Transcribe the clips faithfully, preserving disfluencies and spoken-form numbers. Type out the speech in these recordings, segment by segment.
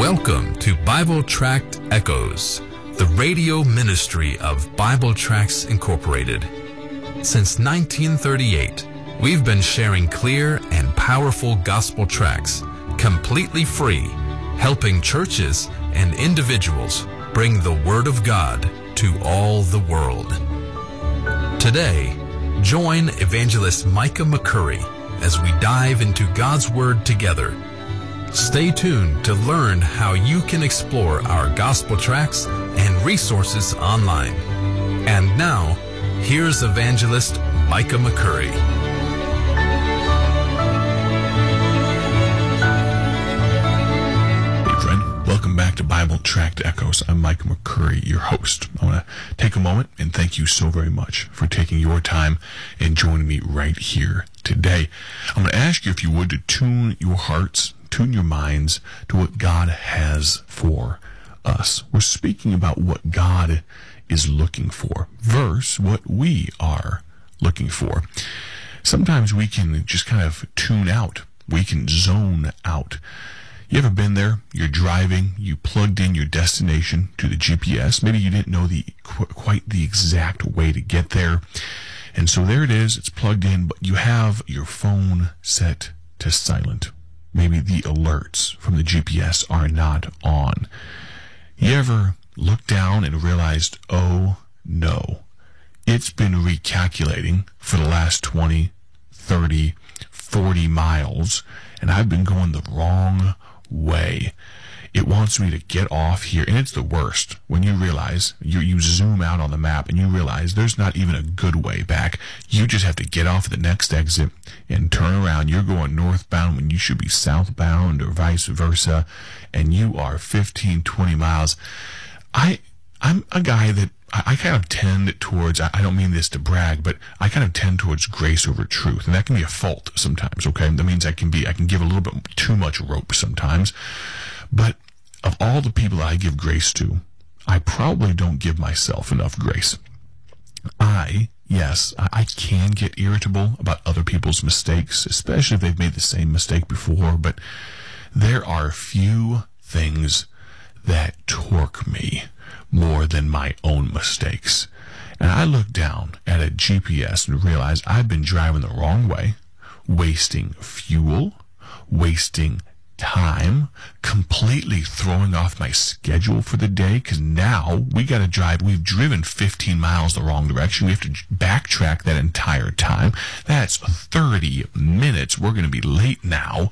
Welcome to Bible Tract Echoes, the radio ministry of Bible Tracts Incorporated. Since nineteen thirty-eight, we've been sharing clear and powerful gospel tracts, completely free, helping churches and individuals bring the Word of God to all the world. Today, join Evangelist Micah McCurry as we dive into God's Word together. Stay tuned to learn how you can explore our gospel tracts and resources online. And now, here's Evangelist Micah McCurry. Hey friend, welcome back to Bible Tract Echoes. I'm Micah McCurry, your host. I want to take a moment and thank you so very much for taking your time and joining me right here today. I'm going to ask you if you would to tune your hearts, tune your minds to what God has for us. We're speaking about what God is looking for versus what we are looking for. Sometimes we can just kind of tune out. We can zone out. You ever been there? You're driving, you plugged in your destination to the G P S. Maybe you didn't know the qu- quite the exact way to get there. And so there it is, it's plugged in, but you have your phone set to silent. Maybe the alerts from the G P S are not on. You ever looked down and realized, oh no, it's been recalculating for the last twenty, thirty, forty miles, and I've been going the wrong way. It wants me to get off here, and it's the worst when you realize, you, you zoom out on the map and you realize there's not even a good way back. You just have to get off at the next exit and turn around. You're going northbound when you should be southbound or vice versa, and you are fifteen, twenty miles. I, I'm a guy that I, I kind of tend towards, I, I don't mean this to brag, but I kind of tend towards grace over truth, and that can be a fault sometimes, okay? That means I can be, I can give a little bit too much rope sometimes. But of all the people I give grace to, I probably don't give myself enough grace. I, yes, I can get irritable about other people's mistakes, especially if they've made the same mistake before, but there are few things that torque me more than my own mistakes. And I look down at a G P S and realize I've been driving the wrong way, wasting fuel, wasting time, completely throwing off my schedule for the day, because now we got to drive. We've driven fifteen miles the wrong direction. We have to backtrack that entire time. That's thirty minutes. We're going to be late now.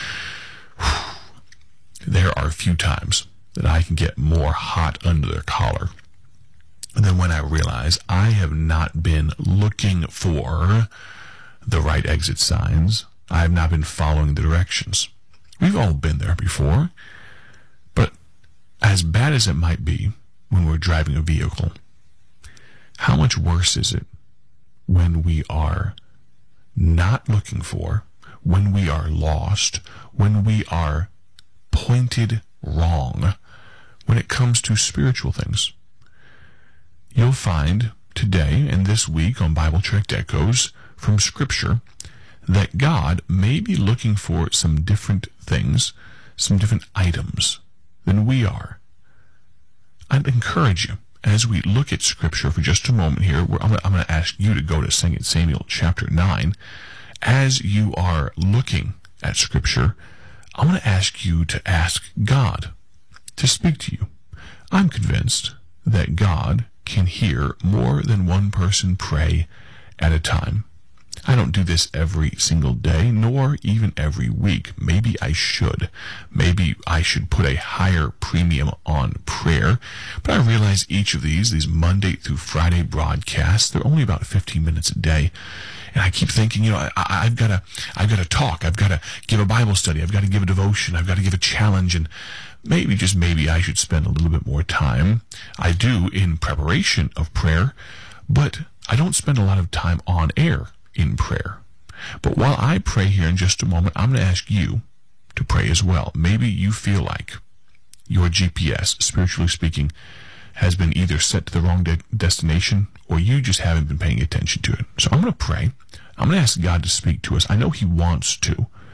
There are a few times that I can get more hot under the collar than when I realize I have not been looking for the right exit signs. I have not been following the directions. We've all been there before, but as bad as it might be when we're driving a vehicle, how much worse is it when we are not looking for, when we are lost, when we are pointed wrong, when it comes to spiritual things? You'll find today and this week on Bible Tract Echoes from Scripture that God may be looking for some different things, some different items than we are. I'd encourage you, as we look at Scripture for just a moment here, where I'm going to ask you to go to Second Samuel chapter nine. As you are looking at Scripture, I'm going to ask you to ask God to speak to you. I'm convinced that God can hear more than one person pray at a time. I don't do this every single day, nor even every week. Maybe I should. Maybe I should put a higher premium on prayer. But I realize each of these, these Monday through Friday broadcasts, they're only about fifteen minutes a day. And I keep thinking, you know, I, I, I've got to, I've got to talk. I've got to give a Bible study. I've got to give a devotion. I've got to give a challenge. And maybe, just maybe, I should spend a little bit more time. I do in preparation of prayer, but I don't spend a lot of time on air in prayer. But while I pray here in just a moment, I'm going to ask you to pray as well. Maybe you feel like your G P S, spiritually speaking, has been either set to the wrong de- destination, or you just haven't been paying attention to it. So I'm going to pray. I'm going to ask God to speak to us. I know He wants to.